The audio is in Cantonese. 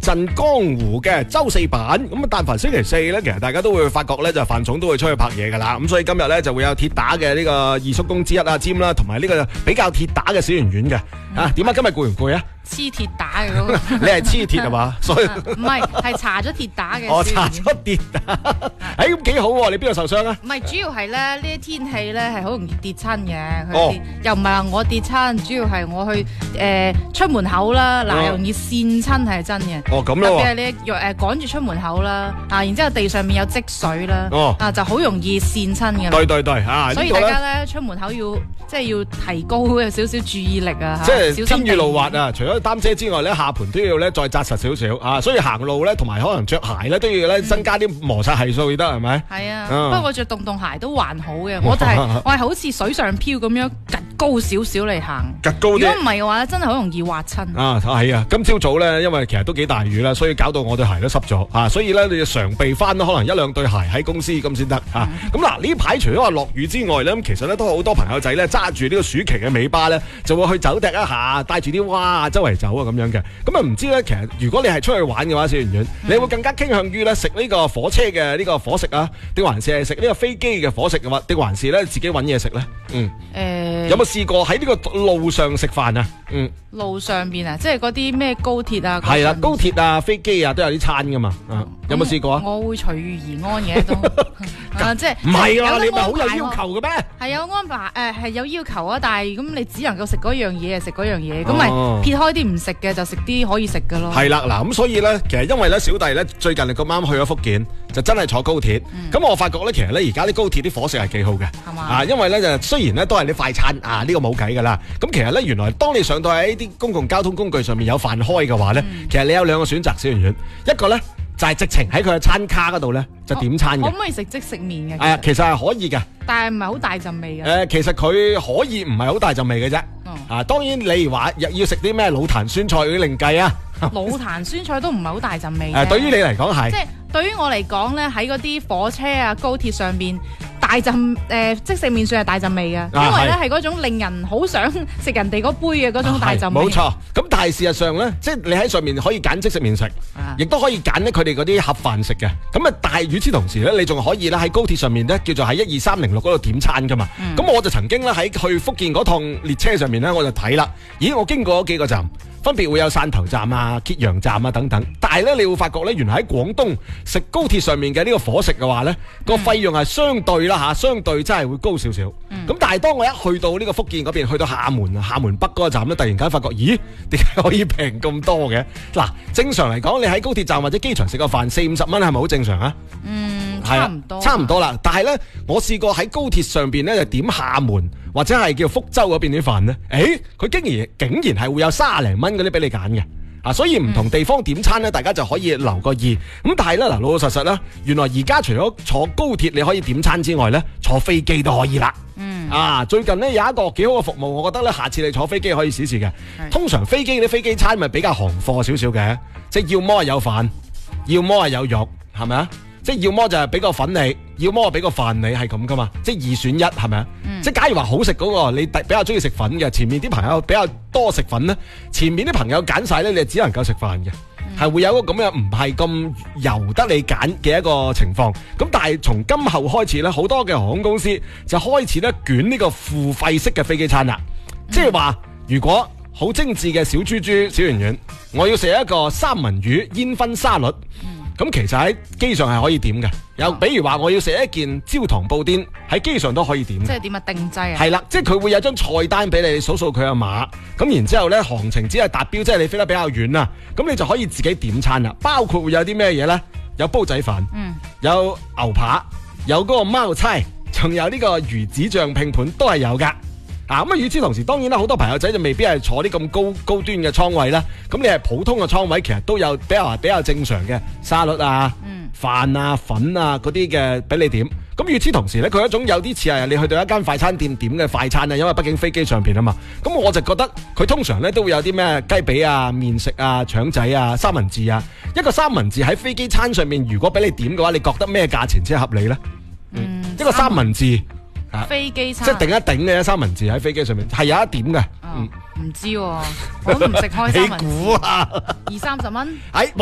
鎮江湖嘅周四版。咁啊，但凡星期四咧，其實大家都會發覺咧，就范總都會出去拍嘢噶啦。咁所以今日咧就會有鐵打嘅呢個二叔公之一阿尖啦，同埋呢個比較鐵打嘅小圓圓嘅。點解今日攰唔攰啊？ 黐鐵打嘅嗰個， 你係黐鐵係嘛？所以唔係搽咗鐵打嘅。 我搽咗鐵打，咁幾好喎！你邊度受傷啊？ 唔係，主要係咧呢啲天氣咧係好容易跌親嘅。又唔係話我跌親，主要係我去出門口啦，嗱容易跣親係真嘅。 咁咯。 特別係你趕住出門口啦，然之後地上面有積水啦，就好容易跣親嘅。 對所以大家咧出門口要提高有少少注意力啊！ 即係天雨路滑啊！除咗擔遮之外咧，下盤都要咧再紮實少少啊！所以行路咧同埋可能着鞋咧都要咧增加啲摩擦係數，得係咪？係啊， 不過我着洞鞋都還好嘅，我係好似水上漂咁樣趌高少少嚟行。 趌高啲。如果唔係嘅話，真係好容易滑親。 係啊！今朝早咧，因為其實都幾大雨啦，所以搞到我對鞋都濕咗所以咧你要常備翻可能一兩對鞋喺公司咁先得咁嗱，呢排除咗話落雨之外咧，其實咧都好多朋友仔咧揸住呢個暑期嘅尾巴咧，就會去走趯一下，帶住啲蛙啊周圍走啊咁樣嘅。咁啊唔知咧，其實如果你係出去玩嘅話，小圓圓，你會更加傾向於咧食呢個火車嘅呢個伙食啊，定還是係食呢個飛機嘅伙食嘅話，定還是咧自己揾嘢食咧？有冇試過喺呢個路上食飯啊？ 路上邊啊，即係嗰啲咩高鐵啊？ 係啦，高鐵啊、飛機啊都有啲餐噶嘛。有冇試過啊？ 我會隨遇而安嘅都，即係唔係啊？你咪好有要求嘅咩？ 係有安排係有要求啊，但係咁你只能夠食嗰樣嘢就食嗰樣嘢，咁咪撇開啲唔食嘅就食啲可以食嘅咯。係啦，嗱咁所以咧，其實因為咧小弟咧最近咁啱去咗福建，就真係坐高鐵。咁我發覺咧，其實咧而家啲高鐵啲伙食係幾好嘅，係嘛？因為咧就雖然咧都係啲快餐呢個冇計噶啦。咁其實咧原來當你上到喺啲公共交通工具上面有飯開嘅話咧，其實你有兩個選擇，小圓圓，一個咧就係直情喺佢嘅餐卡嗰度咧就點餐嘅。 可唔可以食即食麵嘅？ 其實係可以嘅， 但係唔係好大陣味嘅。 其實佢可以唔係好大陣味嘅啫。當然你話要食啲咩老壇酸菜嗰啲另計啊。 老壇酸菜都唔係好大陣味嘅。 對於你嚟講係。即係對於我嚟講咧，喺嗰啲火車啊、高鐵上邊。大陣即食麵算係大陣味嘅，因為咧係嗰種令人好想食人哋嗰杯嘅嗰種大陣味。冇錯， 咁但係事實上咧，即係你喺上面可以揀即食麵食，亦都可以揀咧佢哋嗰啲盒飯食嘅。咁啊，但係與此同時咧，你仲可以咧喺高鐵上面咧叫做喺12306嗰度點餐噶嘛。咁我就曾經咧喺去福建嗰趟列車上面咧，我就睇啦。咦，我經過咗幾個站。分別會有汕頭站啊、揭陽站啊等等，但係咧你會發覺咧，原來喺廣東食高鐵上面嘅呢個伙食嘅話咧，個費用係相對啦相對真係會高少少。咁但係當我一去到呢個福建嗰邊，去到廈門北嗰個站咧，突然間發覺，咦，點解可以平咁多嘅？嗱，正常嚟講，你喺高鐵站或者機場食個飯40-50蚊係咪好正常啊？差唔多啦。但係咧，我試過喺高鐵上邊咧就點廈門或者係叫福州嗰邊啲飯咧，佢竟然係會有30零蚊嗰啲俾你揀嘅，所以唔同地方點餐咧，大家就可以留個意。咁但係咧嗱，老老實實啦，原來而家除咗坐高鐵你可以點餐之外咧，坐飛機都可以啦。最近咧有一個幾好嘅服務，我覺得咧下次你坐飛機可以試試嘅。通常飛機啲飛機餐咪比較行貨少少嘅，即係要麼係有飯，要麼係有肉，係咪啊？即係要麼就係俾個粉你，要麼俾個飯你，係咁噶嘛？即係2選1，係咪啊？即係假如話好食嗰個，你比較中意食粉嘅，前面啲朋友比較多食粉咧，前面啲朋友揀晒咧，你只能夠食飯嘅，係會有一個咁樣唔係咁由得你揀嘅一個情況。咁但係從今後開始咧，好多嘅航空公司就開始咧捲呢個付費式嘅飛機餐啦。即係話如果好精緻嘅小豬豬、小圓圓，我要食一個三文魚煙燻沙律。咁其實喺機上係可以點嘅，有比如話我要食一件焦糖布甸，喺機上都可以點。 即係點啊？定製啊？ 係啦，即係佢會有張菜單俾你，數佢阿碼，咁然之後咧行程只係達標，即係你飛得比較遠啦，咁你就可以自己點餐啦。包括會有啲咩嘢咧？有煲仔飯，有牛扒，有嗰個貓猜，仲有呢個魚子醬拼盤都係有噶。咁啊，與此同時，當然啦，好多朋友仔就未必係坐啲咁高端嘅倉位啦。咁你係普通嘅倉位，其實都有比較正常嘅沙律啊、飯啊、粉啊嗰啲嘅俾你點。咁與此同時咧，佢有一種有啲似係你去到一間快餐店點嘅快餐啊，因為畢竟飛機上邊啊嘛。咁我就覺得佢通常咧都會有啲咩雞髀啊、麵食啊、腸仔啊、三文治啊。一個三文治喺飛機餐上面，如果俾你點嘅話，你覺得咩價錢先合理咧？一個三文治。 飛機餐即係頂一頂嘅三文治喺飛機上面係有一點嘅， 唔知喎，我都唔食開三文治。 你估啊？ 20-30蚊。